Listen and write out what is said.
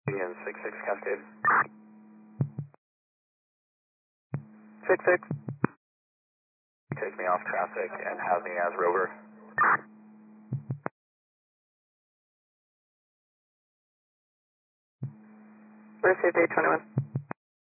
and 66 Cascade. 66. Take me off traffic and have me as rover. Received 821.